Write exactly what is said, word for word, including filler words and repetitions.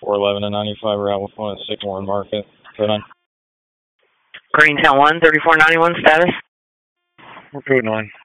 four eleven and ninety-five, route one at Sycamore Market. Code nine. Greentown one, thirty-four ninety-one, status? Code nine.